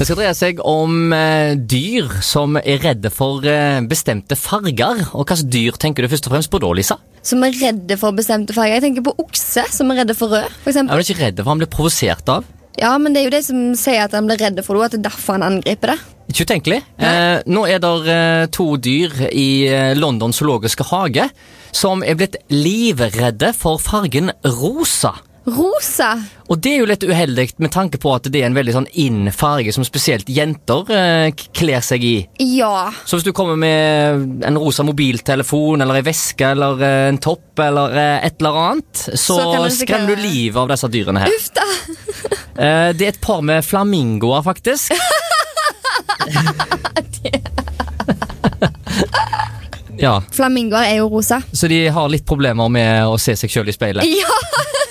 Det skal dreie seg om dyr som redde for bestemte farger. Og hva slags dyr tenker du først og fremst på da, Lisa? Som redde for bestemte farger. Jeg tenker på okse, som redde for rød, for eksempel. Er du ikke redd for han blir provosert av? Ja, men det jo det som sier at han blir redde for det, at det derfor han angriper det. Ikke utenkelig. Nå det 2 dyr i London zoologiske hage som blitt livredde for fargen rosa. Rosa? Og det jo litt uheldig med tanke på at det en veldig sånn inn-farge som spesielt jenter kler seg i. Ja. Så hvis du kommer med en rosa mobiltelefon eller en veske eller en topp eller et eller annet, så skremmer du livet av disse dyrene her. Uff da. Det et par med flamingoer faktisk. Ja. Flamingoer jo rosa. Så de har litt problemer med å se seg selv i speilet. Ja.